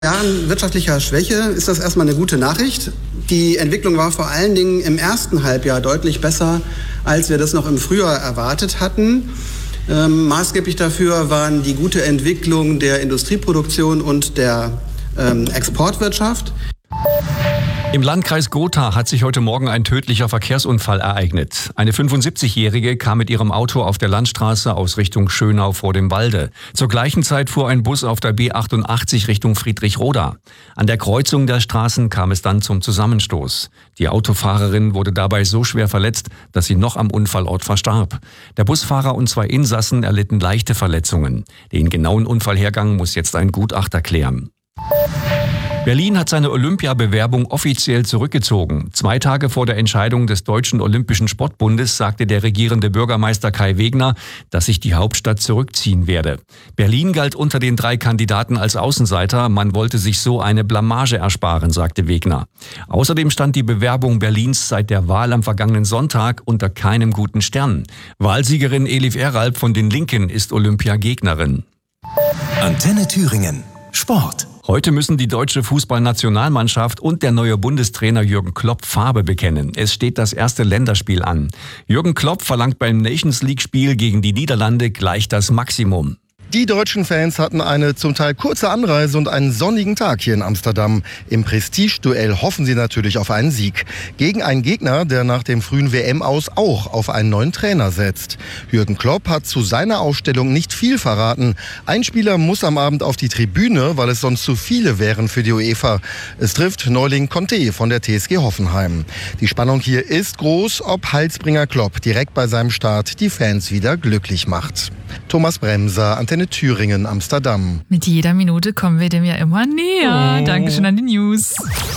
Jahren wirtschaftlicher Schwäche ist das erstmal eine gute Nachricht. Die Entwicklung war vor allen Dingen im ersten Halbjahr deutlich besser, als wir das noch im Frühjahr erwartet hatten. Maßgeblich dafür waren die gute Entwicklung der Industrieproduktion und der Exportwirtschaft. Im Landkreis Gotha hat sich heute Morgen ein tödlicher Verkehrsunfall ereignet. Eine 75-Jährige kam mit ihrem Auto auf der Landstraße aus Richtung Schönau vor dem Walde. Zur gleichen Zeit fuhr ein Bus auf der B88 Richtung Friedrichroda. An der Kreuzung der Straßen kam es dann zum Zusammenstoß. Die Autofahrerin wurde dabei so schwer verletzt, dass sie noch am Unfallort verstarb. Der Busfahrer und 2 Insassen erlitten leichte Verletzungen. Den genauen Unfallhergang muss jetzt ein Gutachter klären. Berlin hat seine Olympiabewerbung offiziell zurückgezogen. 2 Tage vor der Entscheidung des Deutschen Olympischen Sportbundes sagte der regierende Bürgermeister Kai Wegner, dass sich die Hauptstadt zurückziehen werde. Berlin galt unter den 3 Kandidaten als Außenseiter. Man wollte sich so eine Blamage ersparen, sagte Wegner. Außerdem stand die Bewerbung Berlins seit der Wahl am vergangenen Sonntag unter keinem guten Stern. Wahlsiegerin Elif Eralp von den Linken ist Olympiagegnerin. Antenne Thüringen. Sport. Heute müssen die deutsche Fußballnationalmannschaft und der neue Bundestrainer Jürgen Klopp Farbe bekennen. Es steht das erste Länderspiel an. Jürgen Klopp verlangt beim Nations-League-Spiel gegen die Niederlande gleich das Maximum. Die deutschen Fans hatten eine zum Teil kurze Anreise und einen sonnigen Tag hier in Amsterdam. Im Prestigeduell hoffen sie natürlich auf einen Sieg. Gegen einen Gegner, der nach dem frühen WM-Aus auch auf einen neuen Trainer setzt. Jürgen Klopp hat zu seiner Aufstellung nicht viel verraten. Ein Spieler muss am Abend auf die Tribüne, weil es sonst zu viele wären für die UEFA. Es trifft Neuling Conte von der TSG Hoffenheim. Die Spannung hier ist groß, ob Heilsbringer Klopp direkt bei seinem Start die Fans wieder glücklich macht. Thomas Bremser, Antenne Thüringen, Amsterdam. Mit jeder Minute kommen wir dem ja immer näher. Dankeschön an die News.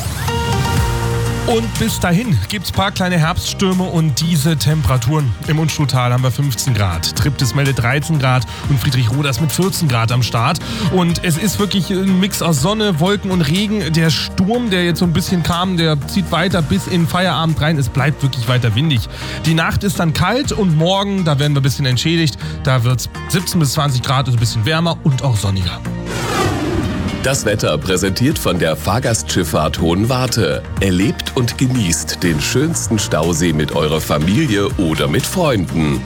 Und bis dahin gibt's ein paar kleine Herbststürme und diese Temperaturen. Im Unstruttal haben wir 15 Grad, Triptis meldet 13 Grad und Friedrichroda ist mit 14 Grad am Start. Und es ist wirklich ein Mix aus Sonne, Wolken und Regen. Der Sturm, der jetzt so ein bisschen kam, der zieht weiter bis in Feierabend rein. Es bleibt wirklich weiter windig. Die Nacht ist dann kalt und morgen, da werden wir ein bisschen entschädigt. Da wird's 17 bis 20 Grad, ist ein bisschen wärmer und auch sonniger. Das Wetter präsentiert von der Fahrgastschifffahrt Hohenwarte. Erlebt und genießt den schönsten Stausee mit eurer Familie oder mit Freunden.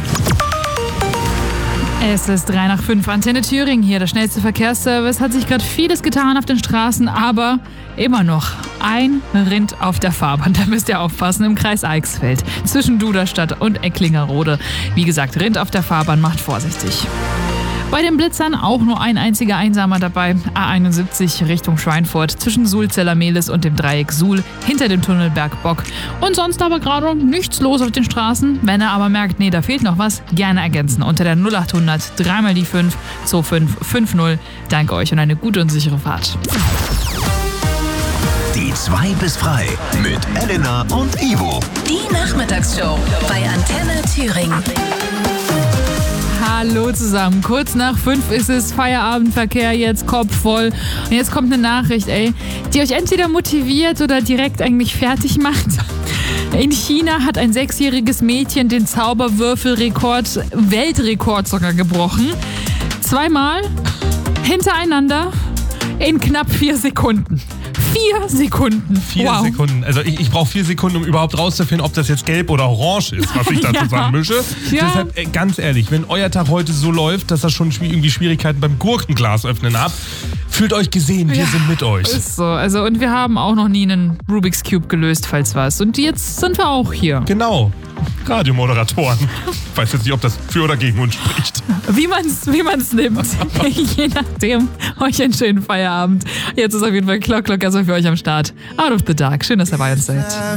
Es ist 3 nach 5, Antenne Thüringen hier, der schnellste Verkehrsservice. Hat sich gerade vieles getan auf den Straßen, aber immer noch ein Rind auf der Fahrbahn. Da müsst ihr aufpassen, im Kreis Eichsfeld, zwischen Duderstadt und Ecklingerode. Wie gesagt, Rind auf der Fahrbahn, macht vorsichtig. Bei den Blitzern auch nur ein einziger Einsamer dabei. A71 Richtung Schweinfurt zwischen Sulzeller-Mehlis und dem Dreieck Suhl hinter dem Tunnel Bergbock. Und sonst aber gerade nichts los auf den Straßen. Wenn ihr aber merkt, nee, da fehlt noch was, gerne ergänzen unter der 0800 3 mal die 5 2550. Danke euch und eine gute und sichere Fahrt. Die 2 bis frei mit Elena und Ivo. Die Nachmittagsshow bei Antenne Thüringen. Hallo zusammen, kurz nach 5 ist es, Feierabendverkehr, jetzt Kopf voll. Und jetzt kommt eine Nachricht, die euch entweder motiviert oder direkt eigentlich fertig macht. In China hat ein 6-jähriges Mädchen den Zauberwürfelrekord, Weltrekord sogar gebrochen. 2-mal hintereinander in knapp 4 Sekunden. 4 Sekunden. 4 Sekunden. Also ich brauche 4 Sekunden, um überhaupt rauszufinden, ob das jetzt gelb oder orange ist, was ich da zusammenmische. Ja. Deshalb, ganz ehrlich, wenn euer Tag heute so läuft, dass ihr schon irgendwie Schwierigkeiten beim Gurkenglas öffnen habt, fühlt euch gesehen, wir sind mit euch. Ist so. Also, und wir haben auch noch nie einen Rubik's Cube gelöst, falls was. Und jetzt sind wir auch hier. Genau. Radiomoderatoren. Ich weiß jetzt nicht, ob das für oder gegen uns spricht. Wie man's nimmt. Je nachdem. Euch einen schönen Feierabend. Jetzt ist auf jeden Fall Clock, also für euch am Start. Out of the Dark. Schön, dass ihr bei uns seid.